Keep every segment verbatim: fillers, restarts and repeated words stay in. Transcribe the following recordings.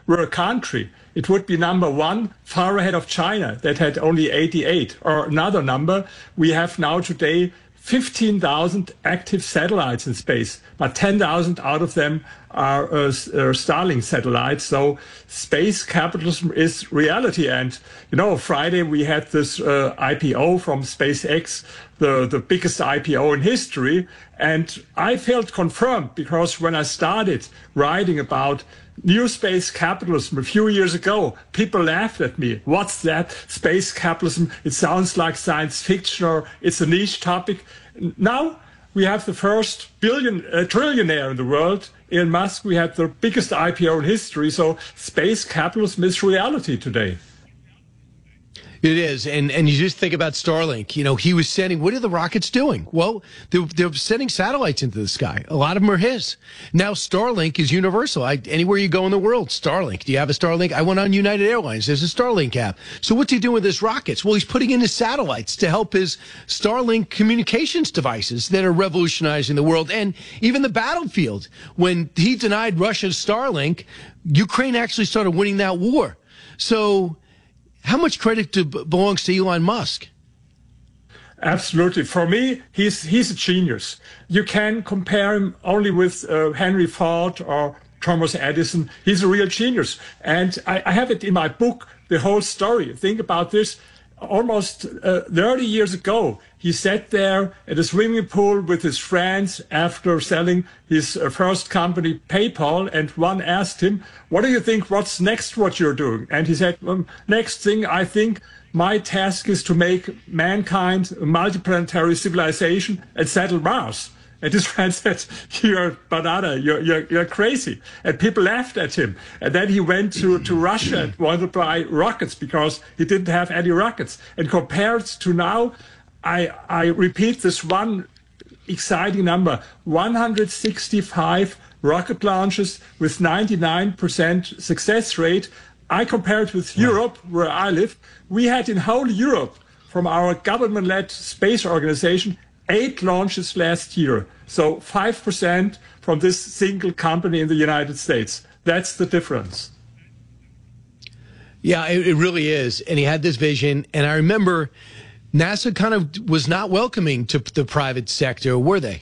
were a country, it would be number one, far ahead of China that had only eighty-eight. Or another number, we have now today fifteen thousand active satellites in space, but ten thousand out of them are uh, uh, Starlink satellites. So space capitalism is reality. And, you know, Friday we had this uh, I P O from SpaceX, the, the biggest I P O in history. And I felt confirmed because when I started writing about new space capitalism a few years ago, people laughed at me. What's that? Space capitalism? It sounds like science fiction or it's a niche topic. Now we have the first billion, uh, trillionaire in the world, Elon Musk. We had the biggest I P O in history. So space capitalism is reality today. It is. And and you just think about Starlink. You know, he was sending, what are the rockets doing? Well, they're, they're sending satellites into the sky. A lot of them are his. Now, Starlink is universal. I, anywhere you go in the world, Starlink. Do you have a Starlink? I went on United Airlines. There's a Starlink app. So what's he doing with his rockets? Well, he's putting in his satellites to help his Starlink communications devices that are revolutionizing the world and even the battlefield. When he denied Russia's Starlink, Ukraine actually started winning that war. So how much credit to, belongs to Elon Musk? Absolutely. For me, he's he's a genius. You can compare him only with uh, Henry Ford or Thomas Edison. He's a real genius. And I, I have it in my book, the whole story. Think about this. Almost uh, thirty years ago, he sat there at a swimming pool with his friends after selling his uh, first company, PayPal, and one asked him, what do you think, what's next what you're doing? And he said, well, next thing, I think my task is to make mankind a multiplanetary civilization and settle Mars. And his friend said, you're banana, you're, you're, you're crazy. And people laughed at him. And then he went to, to Russia and wanted to buy rockets because he didn't have any rockets. And compared to now, I, I repeat this one exciting number, one hundred sixty-five rocket launches with ninety-nine percent success rate. I compare it with Europe, where I live. We had in whole Europe, from our government-led space organization, eight launches last year. So five percent from this single company in the United States. That's the difference. Yeah, it, it really is. And he had this vision. And I remember NASA kind of was not welcoming to the private sector, were they?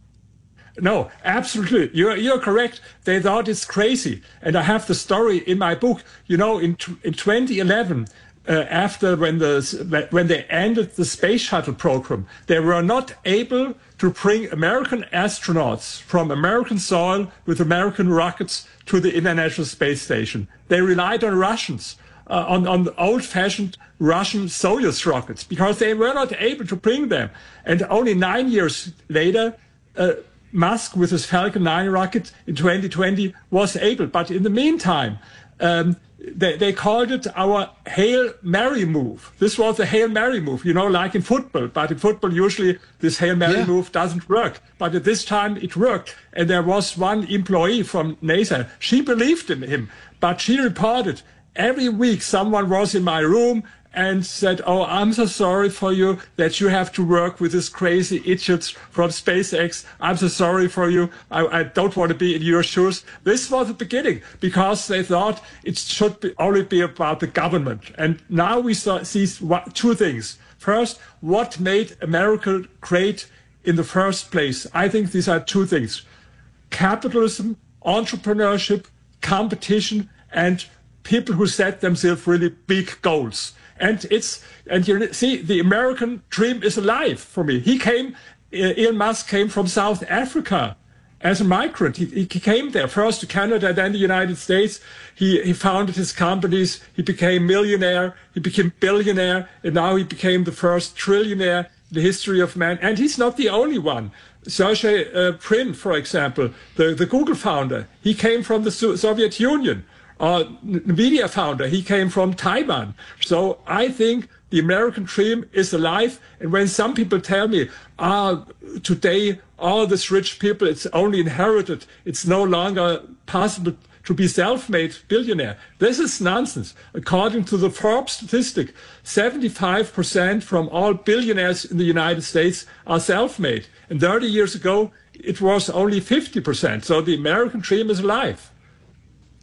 No, absolutely. You're, you're correct. They thought it's crazy. And I have the story in my book. You know, in, in twenty eleven, Uh, after when the when they ended the space shuttle program, they were not able to bring American astronauts from American soil with American rockets to the International Space Station. They relied on Russians, uh, on on old-fashioned Russian Soyuz rockets, because they were not able to bring them. And only nine years later, uh, Musk with his Falcon nine rocket in twenty twenty was able. But in the meantime, um, They, they called it our Hail Mary move. This was a Hail Mary move, you know, like in football. But in football, usually this Hail Mary yeah. move doesn't work. But at this time, it worked. And there was one employee from NASA. She believed in him. But she reported every week someone was in my room and said, oh, I'm so sorry for you that you have to work with these crazy idiots from SpaceX. I'm so sorry for you. I, I don't want to be in your shoes. This was the beginning because they thought it should be, only be about the government. And now we saw, see two things. First, what made America great in the first place? I think these are two things. Capitalism, entrepreneurship, competition, and people who set themselves really big goals. And it's and you see, the American dream is alive for me. He came, Elon Musk came from South Africa as a migrant. He, he came there first to Canada, then the United States. He, he founded his companies. He became millionaire. He became billionaire. And now he became the first trillionaire in the history of man. And he's not the only one. Sergey uh, Brin, for example, the, the Google founder, he came from the so Soviet Union. Uh, NVIDIA founder, he came from Taiwan. So I think the American dream is alive. And when some people tell me, ah, today all these rich people, it's only inherited, it's no longer possible to be self-made billionaire. This is nonsense. According to the Forbes statistic, seventy-five percent from all billionaires in the United States are self-made. And thirty years ago, it was only fifty percent. So the American dream is alive.